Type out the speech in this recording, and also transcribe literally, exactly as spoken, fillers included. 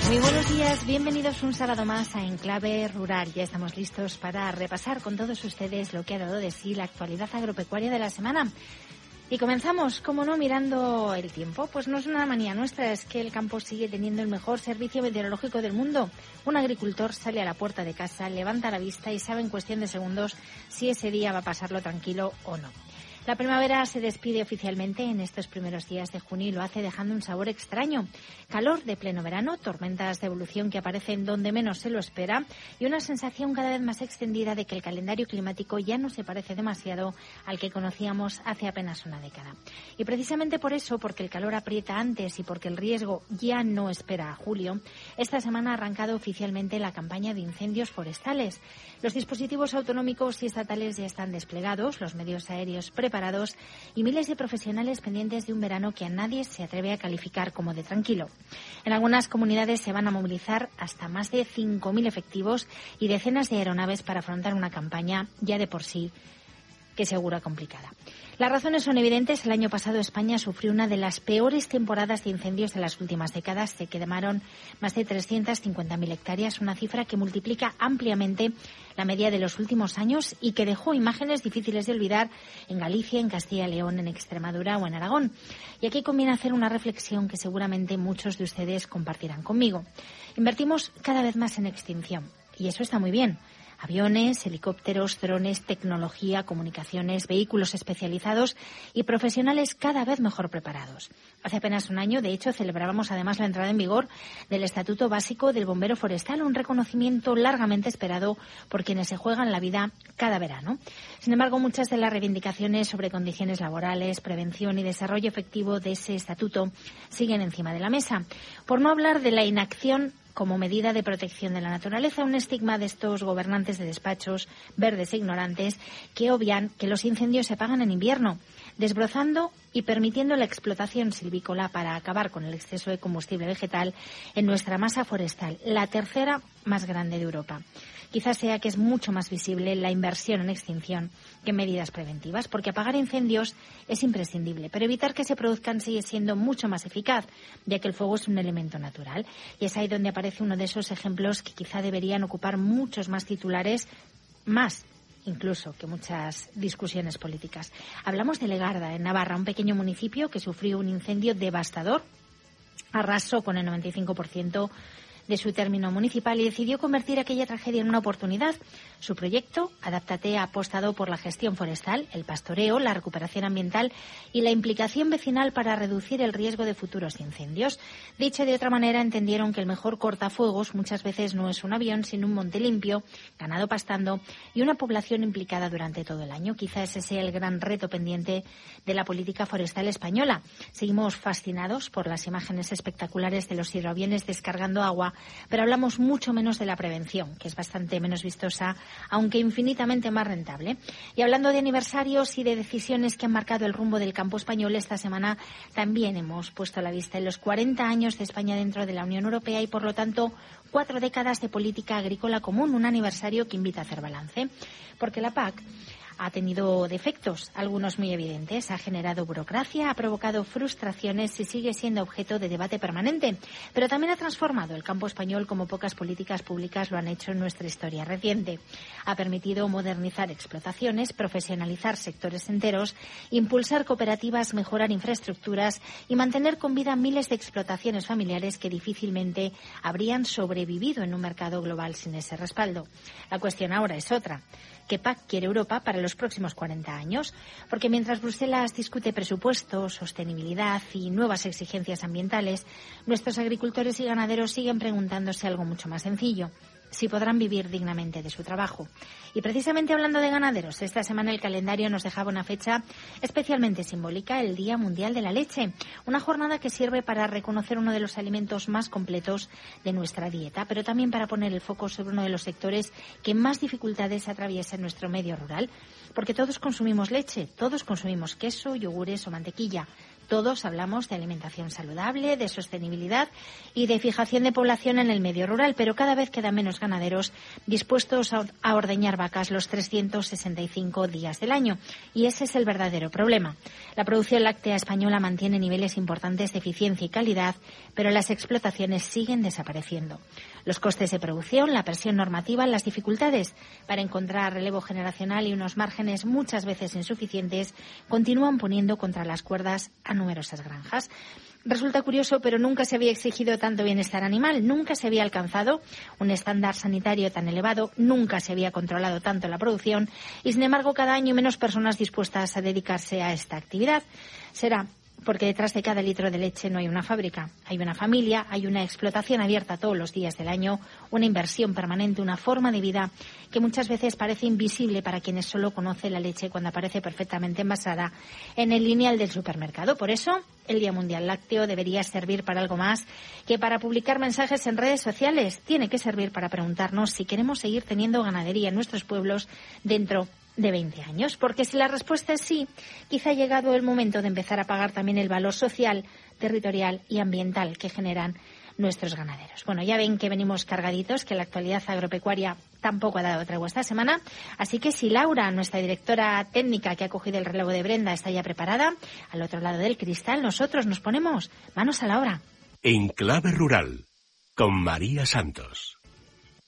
Muy buenos días, bienvenidos un sábado más a Enclave Rural. Ya estamos listos para repasar con todos ustedes lo que ha dado de sí la actualidad agropecuaria de la semana. Y comenzamos, como no, mirando el tiempo. Pues no es una manía nuestra, es que el campo sigue teniendo el mejor servicio meteorológico del mundo. Un agricultor sale a la puerta de casa, levanta la vista y sabe en cuestión de segundos si ese día va a pasarlo tranquilo o no. La primavera se despide oficialmente en estos primeros días de junio y lo hace dejando un sabor extraño. Calor de pleno verano, tormentas de evolución que aparecen donde menos se lo espera y una sensación cada vez más extendida de que el calendario climático ya no se parece demasiado al que conocíamos hace apenas una década. Y precisamente por eso, porque el calor aprieta antes y porque el riesgo ya no espera a julio, esta semana ha arrancado oficialmente la campaña de incendios forestales. Los dispositivos autonómicos y estatales ya están desplegados, los medios aéreos preparados y miles de profesionales pendientes de un verano que a nadie se atreve a calificar como de tranquilo. En algunas comunidades se van a movilizar hasta más de cinco mil efectivos y decenas de aeronaves para afrontar una campaña ya de por sí que segura complicada. Las razones son evidentes. El año pasado España sufrió una de las peores temporadas de incendios de las últimas décadas. Se quemaron más de trescientas cincuenta mil hectáreas, una cifra que multiplica ampliamente la media de los últimos años y que dejó imágenes difíciles de olvidar en Galicia, en Castilla y León, en Extremadura o en Aragón. Y aquí conviene hacer una reflexión que seguramente muchos de ustedes compartirán conmigo. Invertimos cada vez más en extinción y eso está muy bien. Aviones, helicópteros, drones, tecnología, comunicaciones, vehículos especializados y profesionales cada vez mejor preparados. Hace apenas un año, de hecho, celebrábamos además la entrada en vigor del Estatuto Básico del Bombero Forestal, un reconocimiento largamente esperado por quienes se juegan la vida cada verano. Sin embargo, muchas de las reivindicaciones sobre condiciones laborales, prevención y desarrollo efectivo de ese estatuto siguen encima de la mesa. Por no hablar de la inacción como medida de protección de la naturaleza, un estigma de estos gobernantes de despachos verdes e ignorantes que obvian que los incendios se apagan en invierno, desbrozando y permitiendo la explotación silvícola para acabar con el exceso de combustible vegetal en nuestra masa forestal, la tercera más grande de Europa. Quizás sea que es mucho más visible la inversión en extinción que en medidas preventivas, porque apagar incendios es imprescindible, pero evitar que se produzcan sigue siendo mucho más eficaz, ya que el fuego es un elemento natural. Y es ahí donde aparece uno de esos ejemplos que quizá deberían ocupar muchos más titulares, más incluso que muchas discusiones políticas. Hablamos de Legarda, en Navarra, un pequeño municipio que sufrió un incendio devastador, arrasó con el noventa y cinco por ciento de su término municipal y decidió convertir aquella tragedia en una oportunidad. Su proyecto, Adáptate, ha apostado por la gestión forestal, el pastoreo, la recuperación ambiental y la implicación vecinal para reducir el riesgo de futuros incendios. Dicho de otra manera, entendieron que el mejor cortafuegos muchas veces no es un avión, sino un monte limpio, ganado pastando y una población implicada durante todo el año. Quizá ese sea el gran reto pendiente de la política forestal española. Seguimos fascinados por las imágenes espectaculares de los hidroaviones descargando agua, pero hablamos mucho menos de la prevención, que es bastante menos vistosa, aunque infinitamente más rentable. Y hablando de aniversarios y de decisiones que han marcado el rumbo del campo español, esta semana también hemos puesto la vista en los cuarenta años de España dentro de la Unión Europea y, por lo tanto, cuatro décadas de política agrícola común, un aniversario que invita a hacer balance. Porque la P A C ha tenido defectos, algunos muy evidentes, ha generado burocracia, ha provocado frustraciones y sigue siendo objeto de debate permanente, pero también ha transformado el campo español como pocas políticas públicas lo han hecho en nuestra historia reciente. Ha permitido modernizar explotaciones, profesionalizar sectores enteros, impulsar cooperativas, mejorar infraestructuras y mantener con vida miles de explotaciones familiares que difícilmente habrían sobrevivido en un mercado global sin ese respaldo. La cuestión ahora es otra. ¿Qué P A C quiere Europa para los próximos cuarenta años? Porque mientras Bruselas discute presupuestos, sostenibilidad y nuevas exigencias ambientales, nuestros agricultores y ganaderos siguen preguntándose algo mucho más sencillo: si podrán vivir dignamente de su trabajo. Y precisamente hablando de ganaderos, esta semana el calendario nos dejaba una fecha especialmente simbólica, el Día Mundial de la Leche, una jornada que sirve para reconocer uno de los alimentos más completos de nuestra dieta, pero también para poner el foco sobre uno de los sectores que más dificultades atraviesa en nuestro medio rural, porque todos consumimos leche, todos consumimos queso, yogures o mantequilla, Todos hablamos de alimentación saludable, de sostenibilidad y de fijación de población en el medio rural, pero cada vez quedan menos ganaderos dispuestos a ordeñar vacas los trescientos sesenta y cinco días del año. Y ese es el verdadero problema. La producción láctea española mantiene niveles importantes de eficiencia y calidad, pero las explotaciones siguen desapareciendo. Los costes de producción, la presión normativa, las dificultades para encontrar relevo generacional y unos márgenes muchas veces insuficientes continúan poniendo contra las cuerdas a numerosas granjas. Resulta curioso, pero nunca se había exigido tanto bienestar animal, nunca se había alcanzado un estándar sanitario tan elevado, nunca se había controlado tanto la producción y, sin embargo, cada año menos personas dispuestas a dedicarse a esta actividad. Será porque detrás de cada litro de leche no hay una fábrica, hay una familia, hay una explotación abierta todos los días del año, una inversión permanente, una forma de vida que muchas veces parece invisible para quienes solo conocen la leche cuando aparece perfectamente envasada en el lineal del supermercado. Por eso, el Día Mundial Lácteo debería servir para algo más que para publicar mensajes en redes sociales. Tiene que servir para preguntarnos si queremos seguir teniendo ganadería en nuestros pueblos dentro de veinte años, porque si la respuesta es sí, quizá ha llegado el momento de empezar a pagar también el valor social, territorial y ambiental que generan nuestros ganaderos. Bueno, ya ven que venimos cargaditos, que la actualidad agropecuaria tampoco ha dado tregua esta semana, así que si Laura, nuestra directora técnica que ha cogido el relevo de Brenda, está ya preparada, al otro lado del cristal, nosotros nos ponemos manos a la obra. En Clave Rural, con María Santos.